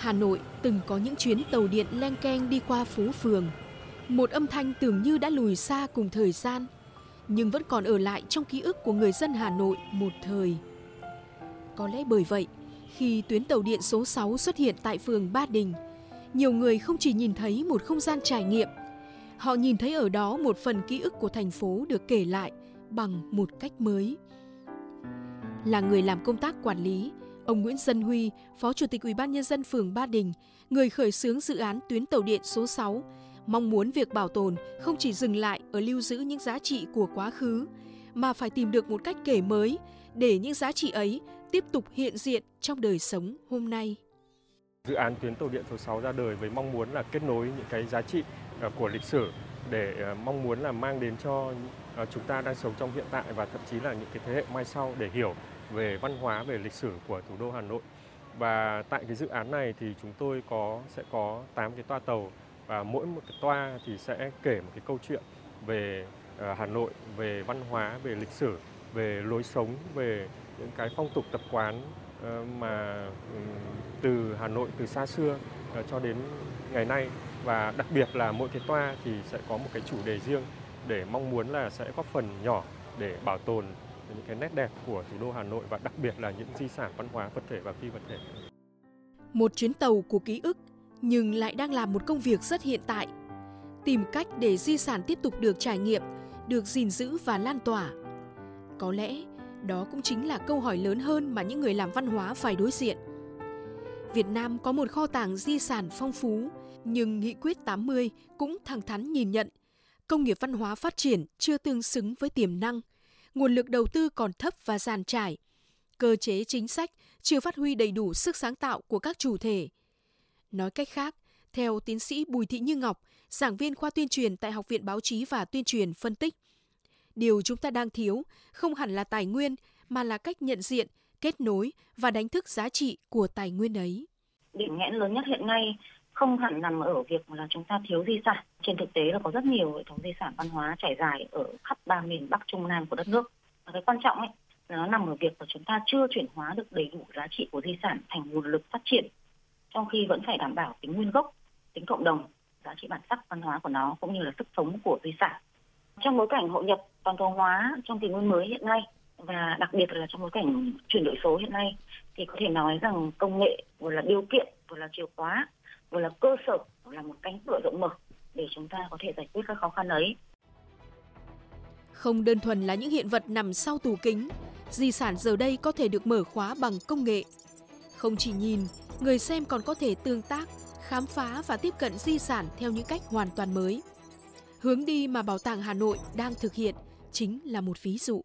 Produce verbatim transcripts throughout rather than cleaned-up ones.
Hà Nội từng có những chuyến tàu điện leng keng đi qua phố phường. Một âm thanh tưởng như đã lùi xa cùng thời gian, nhưng vẫn còn ở lại trong ký ức của người dân Hà Nội một thời. Có lẽ bởi vậy, khi tuyến tàu điện số sáu xuất hiện tại phường Ba Đình, nhiều người không chỉ nhìn thấy một không gian trải nghiệm, họ nhìn thấy ở đó một phần ký ức của thành phố được kể lại bằng một cách mới. Là người làm công tác quản lý, ông Nguyễn Dân Huy, Phó Chủ tịch Ủy ban Nhân dân phường Ba Đình, người khởi xướng dự án tuyến tàu điện số sáu, mong muốn việc bảo tồn không chỉ dừng lại ở lưu giữ những giá trị của quá khứ, mà phải tìm được một cách kể mới để những giá trị ấy tiếp tục hiện diện trong đời sống hôm nay. Dự án tuyến tàu điện số sáu ra đời với mong muốn là kết nối những cái giá trị của lịch sử để mong muốn là mang đến cho chúng ta đang sống trong hiện tại và thậm chí là những cái thế hệ mai sau để hiểu về văn hóa, về lịch sử của thủ đô Hà Nội. Và tại cái dự án này thì chúng tôi có sẽ có tám cái toa tàu và mỗi một cái toa thì sẽ kể một cái câu chuyện về Hà Nội, về văn hóa, về lịch sử, về lối sống, về những cái phong tục tập quán mà từ Hà Nội từ xa xưa cho đến ngày nay. Và đặc biệt là mỗi cái toa thì sẽ có một cái chủ đề riêng để mong muốn là sẽ góp phần nhỏ để bảo tồn những cái nét đẹp của thủ đô Hà Nội và đặc biệt là những di sản văn hóa vật thể và phi vật thể. Một chuyến tàu của ký ức nhưng lại đang làm một công việc rất hiện tại, tìm cách để di sản tiếp tục được trải nghiệm, được gìn giữ và lan tỏa. Có lẽ đó cũng chính là câu hỏi lớn hơn mà những người làm văn hóa phải đối diện. Việt Nam có một kho tàng di sản phong phú, nhưng Nghị quyết tám mươi cũng thẳng thắn nhìn nhận công nghiệp văn hóa phát triển chưa tương xứng với tiềm năng, nguồn lực đầu tư còn thấp và dàn trải, cơ chế chính sách chưa phát huy đầy đủ sức sáng tạo của các chủ thể. Nói cách khác, theo tiến sĩ Bùi Thị Như Ngọc, giảng viên khoa tuyên truyền tại Học viện Báo chí và Tuyên truyền phân tích, điều chúng ta đang thiếu không hẳn là tài nguyên mà là cách nhận diện, kết nối và đánh thức giá trị của tài nguyên ấy. Điểm nghẽn lớn nhất hiện nay không hẳn nằm ở việc là chúng ta thiếu di sản. Trên thực tế là có rất nhiều hệ thống di sản văn hóa trải dài ở khắp ba miền Bắc Trung Nam của đất nước. Và cái quan trọng ấy là nó nằm ở việc là chúng ta chưa chuyển hóa được đầy đủ giá trị của di sản thành nguồn lực phát triển, trong khi vẫn phải đảm bảo tính nguyên gốc, tính cộng đồng, giá trị bản sắc văn hóa của nó cũng như là sức sống của di sản. Trong bối cảnh hội nhập toàn cầu hóa trong kỷ nguyên mới hiện nay và đặc biệt là trong bối cảnh chuyển đổi số hiện nay thì có thể nói rằng công nghệ vừa là điều kiện, vừa là chìa khóa, vừa là cơ sở, vừa là một cánh cửa rộng mở để chúng ta có thể giải quyết các khó khăn ấy. Không đơn thuần là những hiện vật nằm sau tủ kính, di sản giờ đây có thể được mở khóa bằng công nghệ. Không chỉ nhìn, người xem còn có thể tương tác, khám phá và tiếp cận di sản theo những cách hoàn toàn mới. Hướng đi mà Bảo tàng Hà Nội đang thực hiện chính là một ví dụ.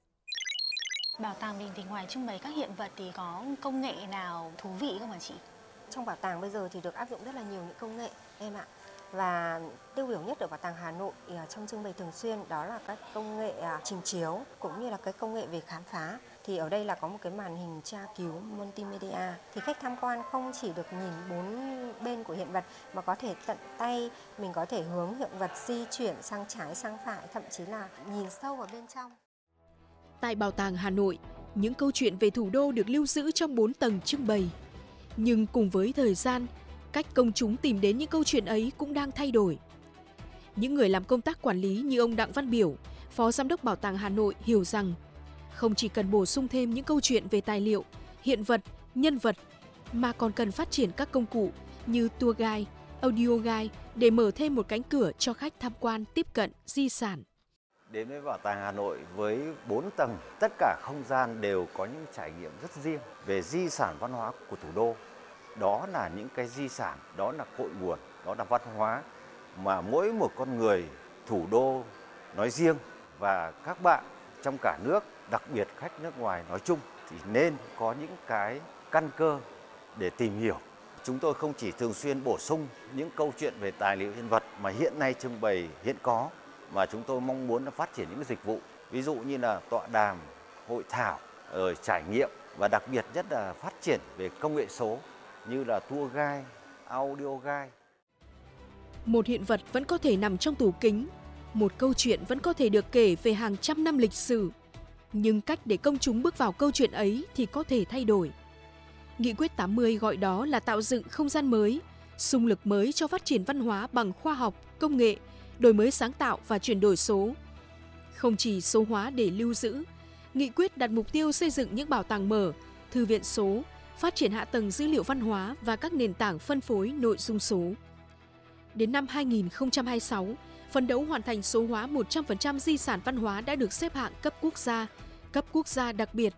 Bảo tàng mình thì ngoài trưng bày các hiện vật thì có công nghệ nào thú vị không hả chị? Trong bảo tàng bây giờ thì được áp dụng rất là nhiều những công nghệ em ạ. Và tiêu biểu nhất ở Bảo tàng Hà Nội trong trưng bày thường xuyên đó là các công nghệ trình chiếu cũng như là cái công nghệ về khám phá. Thì ở đây là có một cái màn hình tra cứu multimedia. Thì khách tham quan không chỉ được nhìn bốn bên của hiện vật mà có thể tận tay, mình có thể hướng hiện vật di chuyển sang trái sang phải, thậm chí là nhìn sâu vào bên trong. Tại Bảo tàng Hà Nội, những câu chuyện về thủ đô được lưu giữ trong bốn tầng trưng bày. Nhưng cùng với thời gian, cách công chúng tìm đến những câu chuyện ấy cũng đang thay đổi. Những người làm công tác quản lý như ông Đặng Văn Biểu, Phó Giám đốc Bảo tàng Hà Nội hiểu rằng không chỉ cần bổ sung thêm những câu chuyện về tài liệu, hiện vật, nhân vật, mà còn cần phát triển các công cụ như tour guide, audio guide để mở thêm một cánh cửa cho khách tham quan tiếp cận di sản. Đến với Bảo tàng Hà Nội với bốn tầng, tất cả không gian đều có những trải nghiệm rất riêng về di sản văn hóa của thủ đô. Đó là những cái di sản, đó là cội nguồn, đó là văn hóa mà mỗi một con người thủ đô nói riêng và các bạn trong cả nước, đặc biệt khách nước ngoài nói chung thì nên có những cái căn cơ để tìm hiểu. Chúng tôi không chỉ thường xuyên bổ sung những câu chuyện về tài liệu hiện vật mà hiện nay trưng bày hiện có, mà chúng tôi mong muốn là phát triển những dịch vụ, ví dụ như là tọa đàm, hội thảo, rồi trải nghiệm và đặc biệt nhất là phát triển về công nghệ số như là tour guide, audio guide. Một hiện vật vẫn có thể nằm trong tủ kính, một câu chuyện vẫn có thể được kể về hàng trăm năm lịch sử, nhưng cách để công chúng bước vào câu chuyện ấy thì có thể thay đổi. Nghị quyết tám mươi gọi đó là tạo dựng không gian mới, xung lực mới cho phát triển văn hóa bằng khoa học, công nghệ, đổi mới sáng tạo và chuyển đổi số. Không chỉ số hóa để lưu giữ, nghị quyết đặt mục tiêu xây dựng những bảo tàng mở, thư viện số, phát triển hạ tầng dữ liệu văn hóa và các nền tảng phân phối nội dung số. Đến năm hai nghìn không trăm hai mươi sáu, phấn đấu hoàn thành số hóa một trăm phần trăm di sản văn hóa đã được xếp hạng cấp quốc gia, cấp quốc gia đặc biệt.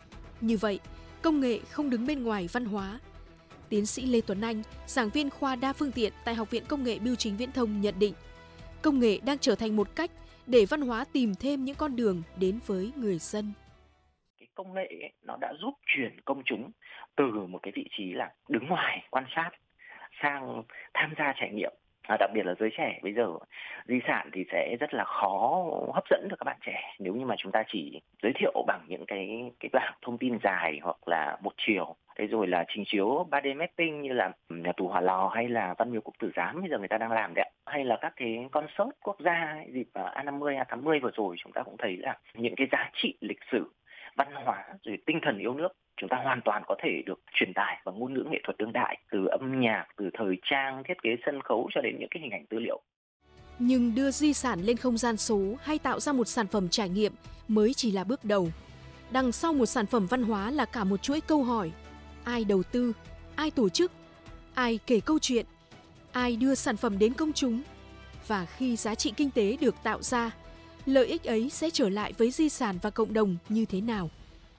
Như vậy, công nghệ không đứng bên ngoài văn hóa. Tiến sĩ Lê Tuấn Anh, giảng viên khoa đa phương tiện tại Học viện Công nghệ Bưu chính Viễn thông nhận định, công nghệ đang trở thành một cách để văn hóa tìm thêm những con đường đến với người dân. Cái công nghệ ấy, nó đã giúp chuyển công chúng từ một cái vị trí là đứng ngoài quan sát sang tham gia trải nghiệm. À, đặc biệt là giới trẻ bây giờ, di sản thì sẽ rất là khó hấp dẫn được các bạn trẻ nếu như mà chúng ta chỉ giới thiệu bằng những cái cái bảng thông tin dài hoặc là một chiều. Thế rồi là trình chiếu ba D mapping như là nhà tù Hỏa Lò hay là Văn Miếu Quốc Tử Giám bây giờ người ta đang làm đấy. Hay là các cái concert quốc gia dịp A năm mươi, A tám mươi vừa rồi chúng ta cũng thấy là những cái giá trị lịch sử, văn hóa rồi tinh thần yêu nước chúng ta hoàn toàn có thể được truyền tải bằng ngôn ngữ nghệ thuật đương đại, từ âm nhạc, từ thời trang, thiết kế sân khấu cho đến những cái hình ảnh tư liệu. Nhưng đưa di sản lên không gian số hay tạo ra một sản phẩm trải nghiệm mới chỉ là bước đầu. Đằng sau một sản phẩm văn hóa là cả một chuỗi câu hỏi. Ai đầu tư? Ai tổ chức? Ai kể câu chuyện? Ai đưa sản phẩm đến công chúng? Và khi giá trị kinh tế được tạo ra, lợi ích ấy sẽ trở lại với di sản và cộng đồng như thế nào?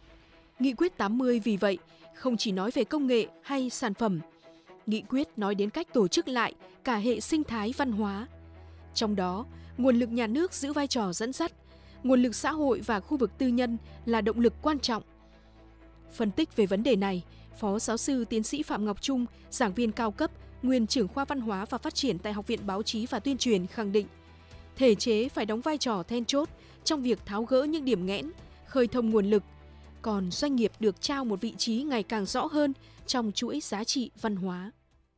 Nghị quyết tám mươi vì vậy không chỉ nói về công nghệ hay sản phẩm. Nghị quyết nói đến cách tổ chức lại cả hệ sinh thái văn hóa. Trong đó, nguồn lực nhà nước giữ vai trò dẫn dắt, nguồn lực xã hội và khu vực tư nhân là động lực quan trọng. Phân tích về vấn đề này, Phó Giáo sư Tiến sĩ Phạm Ngọc Trung, giảng viên cao cấp, nguyên trưởng khoa Văn hóa và Phát triển tại Học viện Báo chí và Tuyên truyền khẳng định, thể chế phải đóng vai trò then chốt trong việc tháo gỡ những điểm nghẽn, khơi thông nguồn lực, còn doanh nghiệp được trao một vị trí ngày càng rõ hơn trong chuỗi giá trị văn hóa.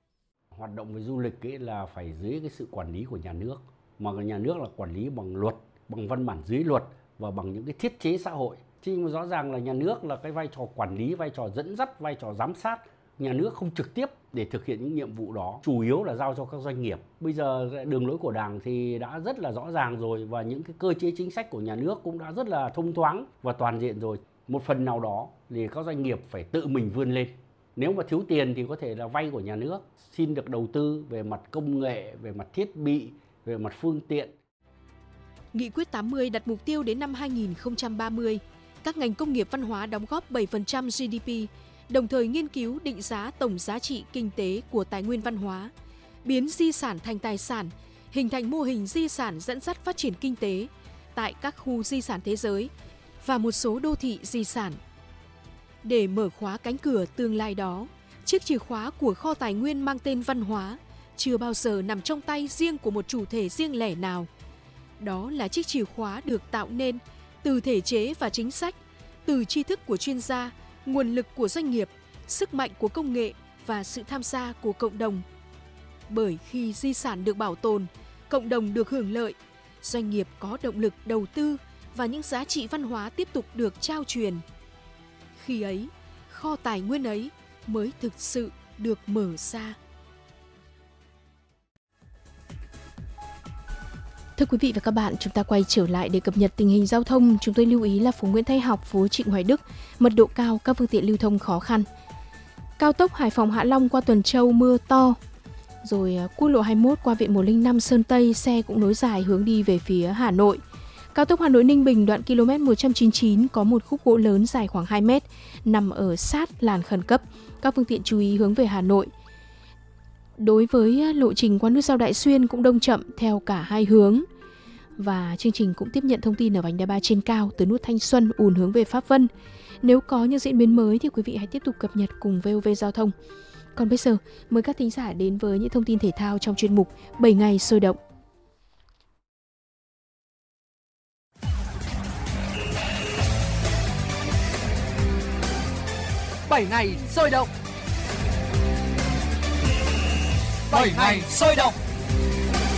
Hoạt động về du lịch ấy là phải dưới cái sự quản lý của nhà nước, mà nhà nước là quản lý bằng luật, bằng văn bản dưới luật và bằng những cái thiết chế xã hội. Chứ mà rõ ràng là nhà nước là cái vai trò quản lý, vai trò dẫn dắt, vai trò giám sát. Nhà nước không trực tiếp để thực hiện những nhiệm vụ đó, chủ yếu là giao cho các doanh nghiệp. Bây giờ đường lối của Đảng thì đã rất là rõ ràng rồi và những cái cơ chế chính sách của nhà nước cũng đã rất là thông thoáng và toàn diện rồi. Một phần nào đó thì các doanh nghiệp phải tự mình vươn lên. Nếu mà thiếu tiền thì có thể là vay của nhà nước, xin được đầu tư về mặt công nghệ, về mặt thiết bị, về mặt phương tiện. Nghị quyết tám mươi đặt mục tiêu đến năm hai nghìn không trăm ba mươi, các ngành công nghiệp văn hóa đóng góp bảy phần trăm G D P, đồng thời nghiên cứu định giá tổng giá trị kinh tế của tài nguyên văn hóa, biến di sản thành tài sản, hình thành mô hình di sản dẫn dắt phát triển kinh tế tại các khu di sản thế giới và một số đô thị di sản. Để mở khóa cánh cửa tương lai đó, chiếc chìa khóa của kho tài nguyên mang tên văn hóa chưa bao giờ nằm trong tay riêng của một chủ thể riêng lẻ nào. Đó là chiếc chìa khóa được tạo nên từ thể chế và chính sách, từ tri thức của chuyên gia, nguồn lực của doanh nghiệp, sức mạnh của công nghệ và sự tham gia của cộng đồng. Bởi khi di sản được bảo tồn, cộng đồng được hưởng lợi, doanh nghiệp có động lực đầu tư và những giá trị văn hóa tiếp tục được trao truyền. Khi ấy, kho tài nguyên ấy mới thực sự được mở ra. Thưa quý vị và các bạn, chúng ta quay trở lại để cập nhật tình hình giao thông. Chúng tôi lưu ý là phố Nguyễn Thái Học, phố Trịnh Hoài Đức, mật độ cao, các phương tiện lưu thông khó khăn. Cao tốc Hải Phòng Hạ Long qua Tuần Châu mưa to. Rồi quốc lộ hai mươi mốt qua Viện một không năm Sơn Tây, xe cũng nối dài hướng đi về phía Hà Nội. Cao tốc Hà Nội Ninh Bình đoạn km một trăm chín mươi chín có một khúc gỗ lớn dài khoảng hai mét, nằm ở sát làn khẩn cấp. Các phương tiện chú ý hướng về Hà Nội. Đối với lộ trình qua nút giao Đại Xuyên cũng đông chậm theo cả hai hướng. Và chương trình cũng tiếp nhận thông tin ở vành đai ba trên cao từ nút Thanh Xuân ùn hướng về Pháp Vân. Nếu có những diễn biến mới thì quý vị hãy tiếp tục cập nhật cùng vê o vê Giao thông. Còn bây giờ, mời các thính giả đến với những thông tin thể thao trong chuyên mục bảy ngày sôi động. bảy ngày sôi động. bảy ngày sôi động.